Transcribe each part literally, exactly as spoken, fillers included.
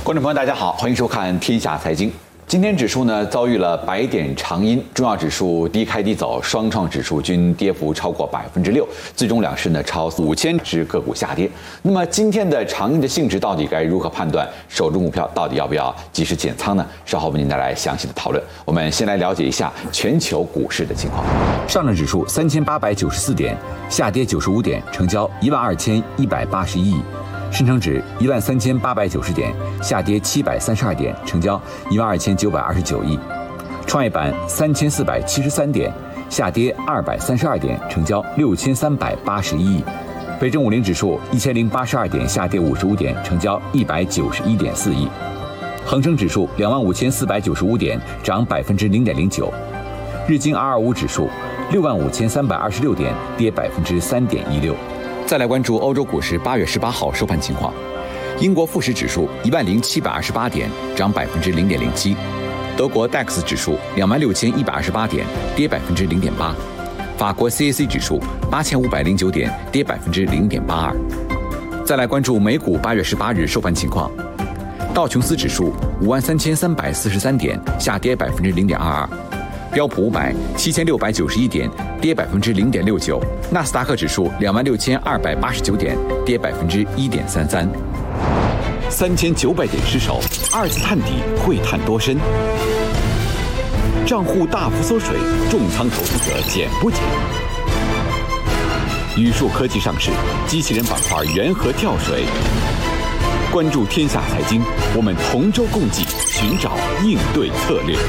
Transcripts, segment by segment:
观众朋友，大家好，欢迎收看《天下财经》。今天指数呢遭遇了百点长阴，重要指数低开低走，双创指数均跌幅超过百分之六，最终两市呢超五千只个股下跌。那么今天的长阴的性质到底该如何判断？手中股票到底要不要及时减仓呢？稍后为您带来详细的讨论。我们先来了解一下全球股市的情况。 上证指数三千八百九十四点，下跌九十五点，成交一万二千一百八十一亿。深成指一万三千八百九十点，下跌七百三十二点，成交一万二千九百二十九亿。创业板三千四百七十三点，下跌二百三十二点，成交六千三百八十一亿。北证五零指数一千零八十二点，下跌五十五点，成交一百九十一点四亿。恒生指数两万五千四百九十五点，涨百分之零点零九。日经 R 二五 指数六万五千三百二十六点，跌百分之三点一六。再来关注欧洲股市八月十八号收盘情况，英国富时指数一万零七百二十八点，涨百分之零点零七；德国 D A X 指数两万六千一百二十八点，跌百分之零点八；法国 C A C 指数八千五百零九点，跌百分之零点八二。再来关注美股八月十八日收盘情况，道琼斯指数五万三千三百四十三点，下跌百分之零点二二。标普五百七千六百九十一点，跌百分之零点六九；纳斯达克指数两万六千二百八十九点，跌百分之一点三三。 三千九百点失守，二次探底会探多深？账户大幅缩水，重仓投资者减不减？宇硕科技上市，机器人板块缘何跳水？关注天下财经，我们同舟共济，寻找应对策略。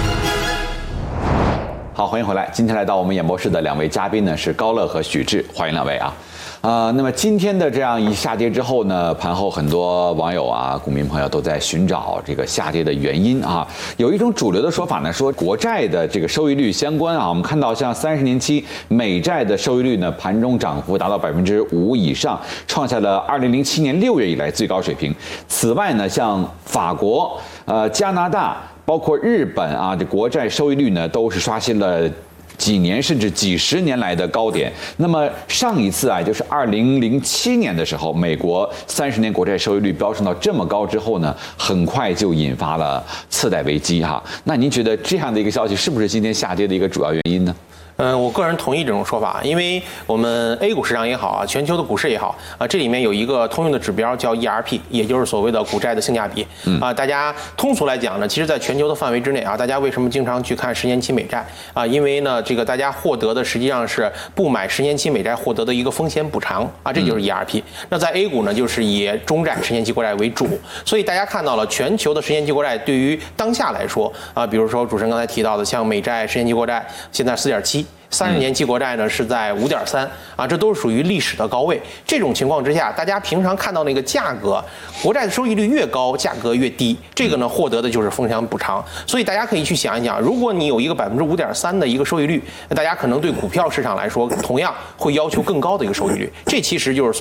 好，欢迎回来。今天来到我们演播室的两位嘉宾呢是高乐和许志，欢迎两位啊。呃，那么今天的这样一下跌之后呢，盘后很多网友啊、股民朋友都在寻找这个下跌的原因啊。有一种主流的说法呢，说国债的这个收益率相关啊。我们看到像三十年期美债的收益率呢，盘中涨幅达到百分之五以上，创下了二零零七年六月以来最高水平。此外呢，像法国、呃加拿大。包括日本啊，这国债收益率呢都是刷新了几年甚至几十年来的高点。那么上一次啊，就是二零零七年的时候，美国三十年国债收益率飙升到这么高之后呢，很快就引发了次贷危机哈。那您觉得这样的一个消息是不是今天下跌的一个主要原因呢？ 嗯，我个人同意这种说法，因为我们 A 股市场也好啊，全球的股市也好啊，这里面有一个通用的指标叫 E R P， 也就是所谓的股债的性价比啊。大家通俗来讲呢，其实在全球的范围之内啊，大家为什么经常去看十年期美债啊？因为呢，这个大家获得的实际上是不买十年期美债获得的一个风险补偿啊，这就是 E R P。那在 A 股呢，就是以中债、十年期国债为主，所以大家看到了全球的十年期国债对于当下来说啊，比如说主持人刚才提到的，像美债十年期国债现在四点七。三十年期国债呢是在五点三啊，这都是属于历史的高位。这种情况之下，大家平常看到那个价格，国债的收益率越高，价格越低，这个呢获得的就是风险补偿。所以大家可以去想一想，如果你有一个百分之五点三的一个收益率，那大家可能对股票市场来说，同样会要求更高的一个收益率。这其实就是所